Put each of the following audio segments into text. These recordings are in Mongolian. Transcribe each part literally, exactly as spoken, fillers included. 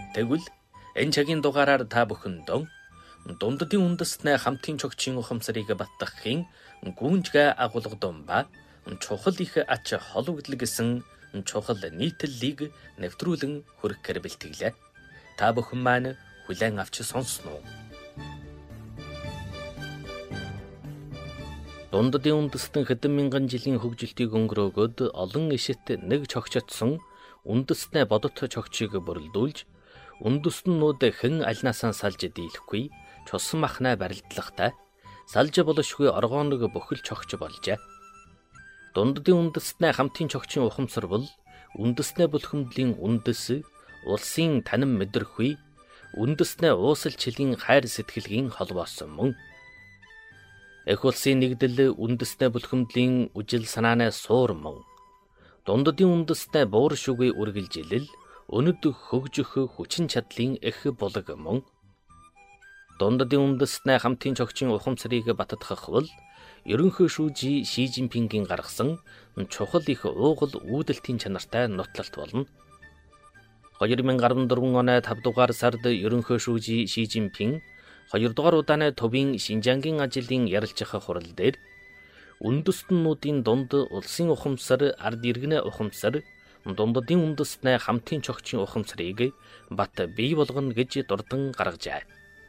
Тэгвэл энэ цагийн дугаараар та бүхэндөө дунддын үндэстнээ хамтын чогчийн ухамсарыг баттгахын гүнжгэ агуулгадун ба чухал их ач холбогдол гэсэн чухал нийтлэлийг нэвтрүүлэн хүргэхээр бэлтгэлээ. Та бүхэн маань хүлээн авч сонсноо. Дунддын үндэстэн хэдэн мянган жилийн хөгжилтийг өнгөрөөгөөд олон ишит нэг чогчотсон үндэстнээ бодот чогчийг бүрэлдүүлж үндэстнүүд хэн альнаасаа салж дийлэхгүй чусан махнаа барилдлахтай салж болошгүй оргооног бүхэл чогч болжээ. Дунддын үндэстнээ хамтын чогчийн ухамсар бол үндэстнээ бүлхэмдлийн үндэс, улсын танин мэдрэхүй, үндэстнээ уусал чилийн хайр сэтгэлгийн холбоосон мөн. Эх улсын нэгдэл үндэстнээ бүлхэмдлийн үжил санаанаа суур мөн. Дунддын үндэстнээ буур шүгүй үргэлжилэл, өнөд хөгжих хүчин чадлын эх булаг мөн. Дунддын үндэстнээ хамтын чогчийн ухамсарыг баттгах бол ерөнхий шүүжи Ши Жинпингийн гаргасан чухал их уугал үүдэлтийн чанартай нутлалт болно. две тысячи двадцать четыре оны тавь дугаар сард ерөнхий шүүжи Ши Жинпин хоёр дугаар удааны төвийн Шинжангийн ажлын ярилцах хурал дээр үндэстнүүдийн дунд улсын ухамсар, ард иргэнэ ухамсар, дунддын үндэстнээ хамтын чогчийн ухамсарыг бат бий болгоно гэж дурдан гаргажээ.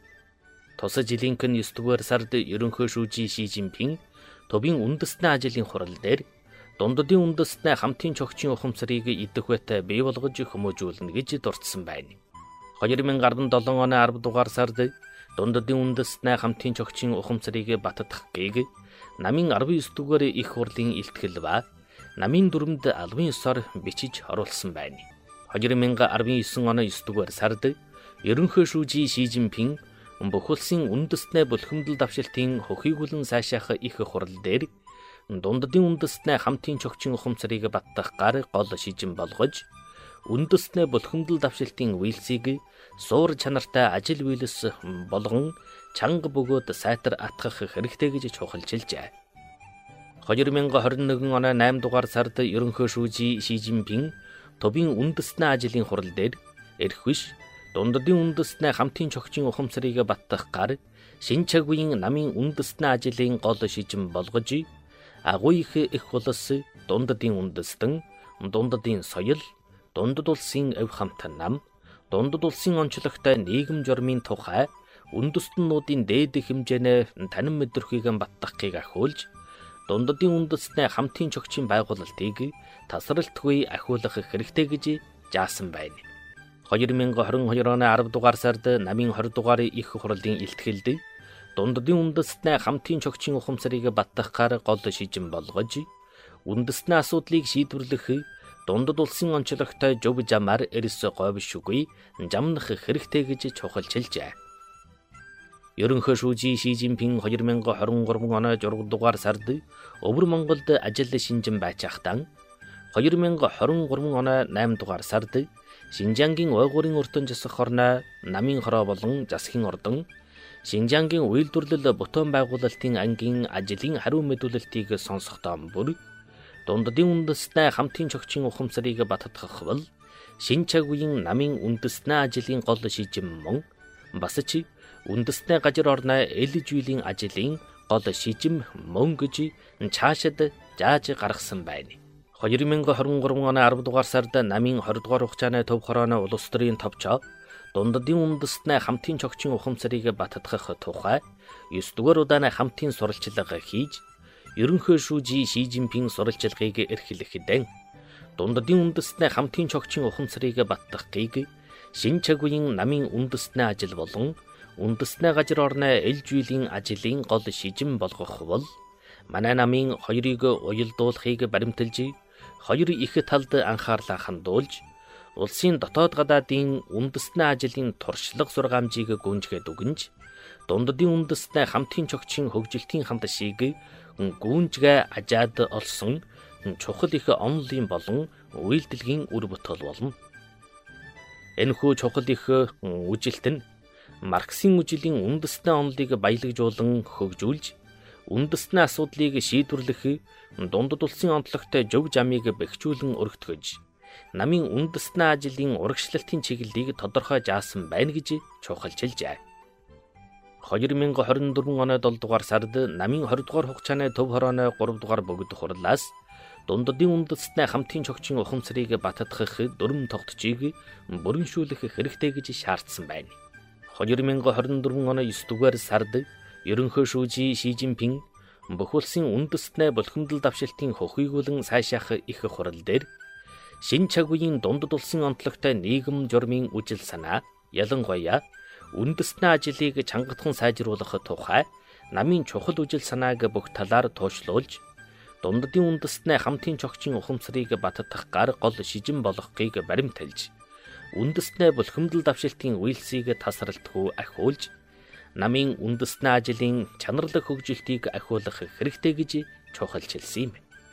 Тус жилийнхэн девять дугаар сард ерөнхий шүүжи Ши Жинпин төвийн үндэстний ажлын хурал дээр дунддын үндэстнээ хамтын чогчийн ухамсарыг идэх байтай бий болгож хүмүүжүүлнэ гэж дурдсан байна. две тысячи десять оны десять дугаар сард дунддын үндэстнээ хамтын чогчийн ухамсарыг баттгах гийг намын девять дугаар их хурлын илтгэл ба намын дүрмд албан ёсоор бичиж оруулсан байна. две тысячи девять оны девять дугаар сард ерөнхий шүүжи Ши Жинпин бүх улсын үндэстнээ бүлхэмдэл давшилтын хөхийгүүлэн сайшаах их хурал дээр дунддын үндэстнээ хамтын чогчийн ухамсарыг баттгах гар гол шижин болгож үндэстнээ бүлхэмдэл давшилтын үйлсийг суур чанартай ажил үйлс болгон чанга бөгөөд сайтар атгах хэрэгтэй гэж чухалчилжээ. две тысячи двадцать один оны восемь дугаар сард ерөнхий шүүжи Ши Жинпин төвийн үндэстний ажлын хурал дээр эрх биш дунддын үндэстнээ хамтын чогчийн ухамсарыг баттгах гар шинэ цаг үеийн намын үндэстний ажлын гол шижин болгож агуу их их улс, дунддын үндэстэн, дунддын соёл, дундд улсын өв хамт нам, дундд улсын онцлогтой нийгэм журмын тухай үндэстнүүдийн дээд хэмжээний танин мэдрэхүйг баттгахыг ахиулж дунддын үндэстнээ хамтын чогчийн байгуулалтыг тасралтгүй ахиулах хэрэгтэй гэж заасан байна. две тысячи двадцать два оны десять дугаар сард намын двадцать дугаар их хурлын илтгэлд дунддын үндэстнээ хамтын чогчийн ухамсарыг баттгахаар гол шижин болгож үндэстний асуудлыг шийдвэрлэх дундд улсын онцлогтой жув жамаар эрс говьшгүй жамнах хэрэгтэй гэж чухалчилжээ. Ерөнхий шүүжи Ши Жинпин две тысячи двадцать три оны зураг дугаар сард өвөр Монголд ажил шинжин байцаахтан две тысячи двадцать три оны восемь дугаар сард Шинжангийн ойгуурын өртөн засах хорноо намын хороо болон засгийн ордон Шинжангийн үйлдвэрлэл бутуун байгуулалтын ангийн ажлын хариу мэдүүлэлтийг сонсохдоо бүр дунддын үндэстнээ хамтын чогчийн ухамсарыг баттгах бол шинэ цаг үеийн намын үндэстний ажлын гол шижин мөн бас ч үндэстний газар орноо эл жүйлийн ажлын гол шижим мөн гэж цаашид зааж гаргасан байна. две тысячи двадцать три оны десять дугаар сард намын двадцать дугаар хугацааны төв хорооны улс төрийн товчоо дунддын үндэстнээ хамтын чогчийн ухамсарыг баттгах тухай девять дугаар удааны хамтын сурвалжлага хийж ерөнхий шүүжи Ши Жинпин сурвалжлагыг эрхлэхдээ дунддын үндэстнээ хамтын чогчийн ухамсарыг баттгахыг шинэ цаг үеийн намын үндэстний ажил болон үндэстний газар орны эл жүйлийн ажлын гол шижин болгох бол манай намын хоёрыг уялдуулахыг баримталж хоёр их талд анхаарлаа хандуулж улсын дотоод гадаадын үндэстний ажлын туршлага сургаамжийг гүнжгээд өгнж дунддын үндэстний хамтын чогчийн хөгжилтийн хандшийг гүнжгээ ажаад олсон чухал их онлын болон үйлдэлгийн үр бүтэл болно. Энэхүү чухал их үжилт нь Марксийн үжилийн үндэстний онолыг баялагжуулан хөгжүүлж үндэстний асуудлыг шийдвэрлэх дундад улсын онцлогтой жив жамыг бэхжүүлэн өргөтгөж намын үндэстэн ажлын урагшлалтын чиглэлийг тодорхой заасан байна гэж чухалчилжээ. хоёр мянга хорин дөрвөн оны долоо дугаар сард намын двадцать дугаар хугацааны төв хорооны гурав дугаар богд хурлаас дундадын үндэстний хамтын чогчийн ухамсарыг баттгах дүрм тогтцыг бүрэншүүлэх хэрэгтэй гэж шаардсан байна. хоёр мянга хорин дөрвөн оны девять дугаар сард ерөнхий шүүжий Ши Жинпин бүх улсын үндэстний булхимдал давшилтын хөхийгүүлэн сайшаах их хурал дээр шин цаг үеийн дундад улсын онцлогтой нийгэм журмын үжил санаа, ялангуяа үндэстний ажлыг чангадахан сайжруулах тухай намын чухал үжил санааг бүх талаар туушлуулж, дундадын үндэстний хамтын чогчийн ухамсарыг баттгах гар гол шижин болгохыг баримталж, үндэстний булхимдал давшилтын үйлсийг тасралтгүй ахиулж, намын үндэстний ажлын чанарлаг хөгжилтийг ахиулах хэрэгтэй гэж чухалчилсан юм.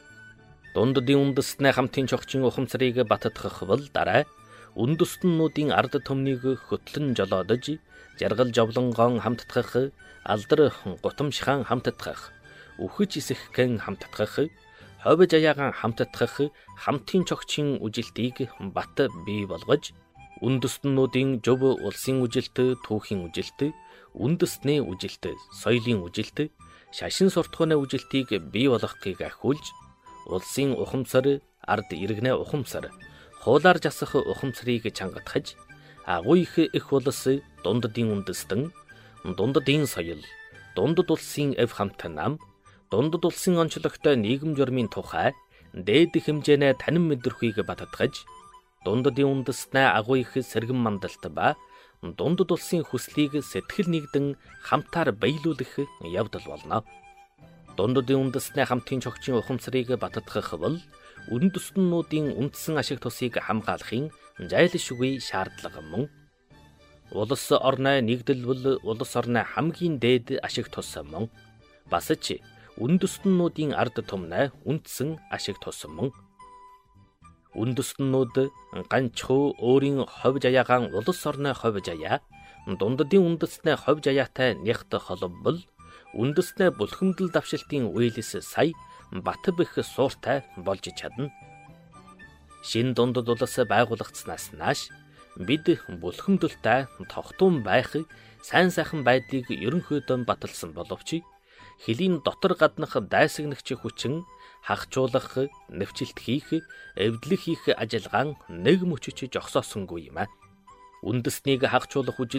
Дундадын үндэстний хамтын чогчийн ухамсарыг баттгах бол дараа үндэстнүүдийн ард түмнийг хөтлөн жолоодож, жаргал жовлонгоон хамтдах, алдар гутамшхан хамтдах, үхэж исэхгэн хамтдах, ховь жаяагаан хамтдах хамтын чогчийн үжилтийг бат бий болгож, үндэстнүүдийн жив улсын үжилт, түүхийн үжилт, үндэстний үжилт, соёлын үжилт, шашин суртахууны үжилтийг бий болгохыг ахиулж, улсын ухамсар, ард иргэнэ ухамсар, хуулаар жасах ухамсарыг чангадахж, агуу их их улс, дундадын үндэстэн, дундадын соёл, дундад улсын эв хамт нам, дундад улсын онцлогтой нийгэм журмын тухай дээд хэмжээний танин мэдрэхүйг баттгаж, дундадын үндэстний агуу их сэргэн мандалт ба дундад улсын хүслийг сэтгэл нэгдэн хамтаар баялуулах явдал болно. Дундадын үндэстний хамтын чогчийн ухамсарыг баттгах бол үндэстнүүдийн үндсэн ашиг тусыг хамгаалахын зайлшгүй шаардлага мөн. Улс орны нэгдэлбэл улс орны хамгийн дээд ашиг тус мөн. Бас ч үндэстнүүдийн ард түмний үндсэн ашиг тус мөн. Үндэстнүүд ганцхүү өөрийн ховь жаяагаан улс орны ховь жаяа, дундадын үндэстний ховь жаяатай нэгт холбол, үндэстний булхимдал давшилтын үйлс сая бат бэх сууртай болж чадна. Шин дундад улс байгуулагдсанаас нааш бид булхимдалтай тогтун байх сайн сайхан байдлыг ерөнхийдөө баталсан боловч хэлийн дотор гаднах дайсагнагч хүчин хахжуулах, нэвчилт хийх, эвдлэх хийх ажиллагаан нэг мөчөж жогсоосонгүй юм а. Үндэснийг хахжуулах үжил